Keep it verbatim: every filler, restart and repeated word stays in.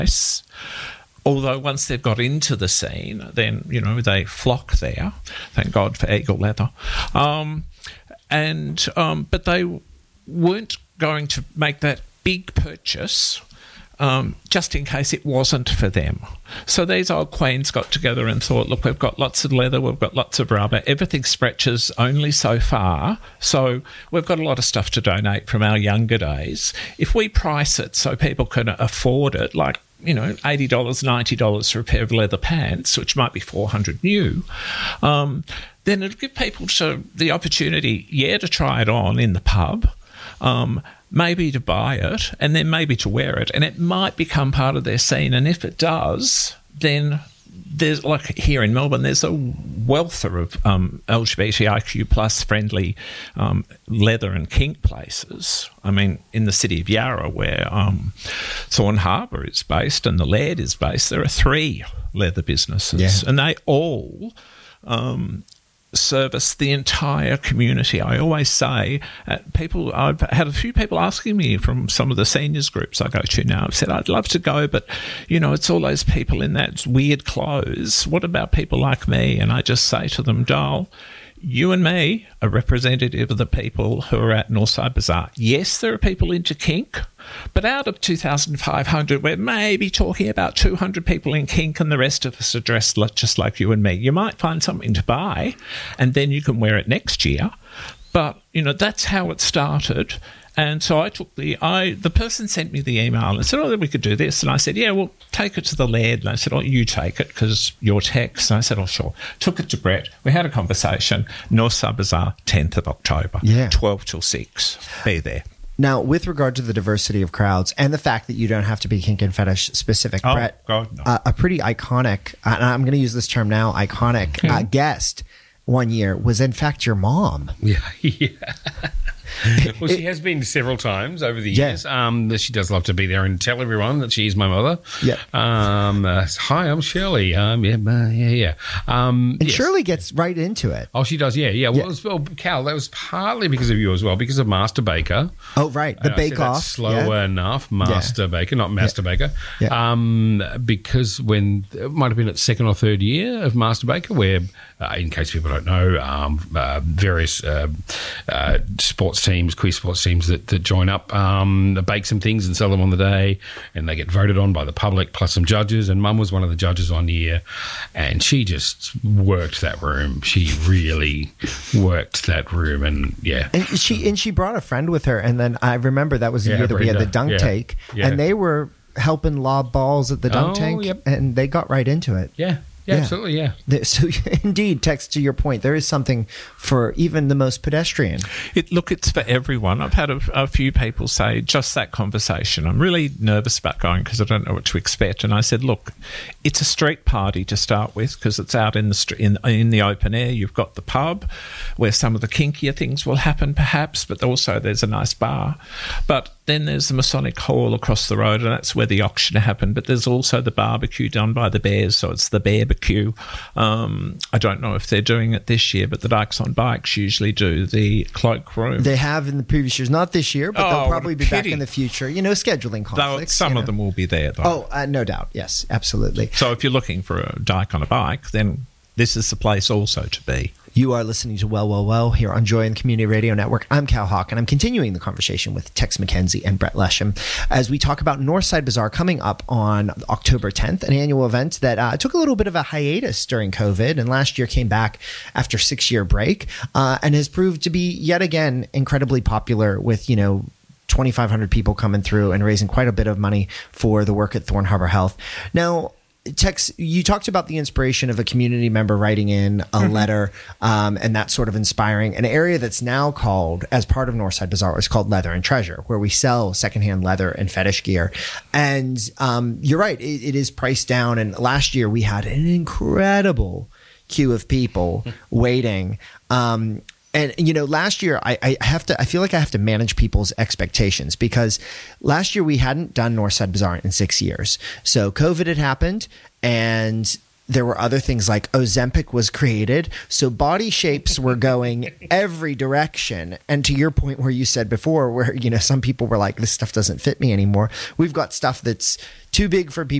place. Although once they've got into the scene, then, you know, they flock there. Thank God for Eagle Leather. Um, and um, but they weren't going to make that big purchase um, just in case it wasn't for them. So these old queens got together and thought, look, we've got lots of leather, we've got lots of rubber, everything stretches only so far, so we've got a lot of stuff to donate from our younger days. If we price it so people can afford it, like, you know, eighty dollars, ninety dollars for a pair of leather pants, which might be four hundred new, um, then it'll give people to the opportunity, yeah, to try it on in the pub, um, maybe to buy it, and then maybe to wear it, and it might become part of their scene. And if it does, then there's, like here in Melbourne, there's a wealth of um, L G B T I Q plus friendly um, leather and kink places. I mean, in the city of Yarra, where um, Thorn Harbour is based and the Laird is based, there are three leather businesses, yeah. and they all um, service the entire community. I always say, uh, people, I've had a few people asking me from some of the seniors groups I go to now. I've said, I'd love to go, but, you know, it's all those people in that weird clothes. What about people like me? And I just say to them, doll, you and me are representative of the people who are at Northside Bazaar. Yes, there are people into kink, but out of two thousand five hundred, we're maybe talking about two hundred people in kink, and the rest of us are dressed just like you and me. You might find something to buy, and then you can wear it next year. But, you know, that's how it started. And so I took the, I the person sent me the email and said, oh, we could do this. And I said, yeah, well, take it to the Laird. And I said, oh, you take it because you're Tex. And I said, oh, sure. Took it to Brett. We had a conversation. Northside Bazaar, tenth of October, yeah. twelve till six. Be there. Now, with regard to the diversity of crowds and the fact that you don't have to be kink and fetish specific, oh, Brett, God, no. uh, a pretty iconic, uh, and I'm going to use this term now, iconic mm-hmm. uh, guest one year was, in fact, your mom. Yeah, yeah. Well, she has been several times over the years. Yeah. Um, she does love to be there and tell everyone that she is my mother. Yeah. Um, uh, hi, I'm Shirley. Um, yeah, uh, yeah, yeah. Um, and yes. Shirley gets right into it. Oh, she does. Yeah, yeah. Well, yeah. It was, well, Cal, that was partly because of you as well, because of Master Baker. Oh, right. The uh, Bake Off. Slower yeah. enough. Master yeah. Baker, not Master yeah. Baker. Yeah. Um, because when it might have been its second or third year of Master Baker, where, uh, in case people don't know, um, uh, various uh, uh, sports teams, quiz sports teams that, that join up, um, bake some things and sell them on the day, and they get voted on by the public plus some judges, and Mum was one of the judges on year, and she just worked that room. She really worked that room, and yeah. And she and she brought a friend with her, and then I remember that was the yeah, year that Brenda. we had the dunk yeah. take, yeah. and they were helping lob balls at the dunk oh, tank, yep. and they got right into it. Yeah. Yeah, yeah, absolutely, yeah. So, indeed, Tex, to your point, there is something for even the most pedestrian. It, look, it's for everyone. I've had a, a few people say just that conversation. I'm really nervous about going because I don't know what to expect. And I said, look, it's a street party to start with because it's out in the street, in, in the open air. You've got the pub where some of the kinkier things will happen, perhaps, but also there's a nice bar. But then there's the Masonic Hall across the road, and that's where the auction happened. But there's also the barbecue done by the Bears, so it's the Bearbecue. Um, I don't know if they're doing it this year, but the Dykes on Bikes usually do the cloakroom. They have in the previous years, not this year, but oh, they'll probably be pity. back in the future. You know, scheduling conflicts. Some you of know. them will be there, though. Oh, uh, no doubt. Yes, absolutely. So if you're looking for a Dyke on a bike, then this is the place also to be. You are listening to Well, Well, Well here on Joy and Community Radio Network. I'm Cal Hawk, and I'm continuing the conversation with Tex McKenzie and Brett Lesham as we talk about Northside Bazaar coming up on October tenth, an annual event that uh, took a little bit of a hiatus during COVID, and last year came back after a six-year break, uh, and has proved to be yet again incredibly popular with, you know, twenty-five hundred people coming through and raising quite a bit of money for the work at Thorn Harbour Health. Now, Tex, you talked about the inspiration of a community member writing in a mm-hmm. letter, um, and that sort of inspiring an area that's now called, as part of Northside Bazaar, is called Leather and Treasure, where we sell secondhand leather and fetish gear. And um, you're right, it, it is priced down. And last year we had an incredible queue of people waiting. Um, And, you know, last year I, I have to, I feel like I have to manage people's expectations because last year we hadn't done Northside Bazaar in six years. So COVID had happened and there were other things like Ozempic was created. So body shapes were going every direction. And to your point where you said before, where, you know, some people were like, this stuff doesn't fit me anymore. We've got stuff that's too big for people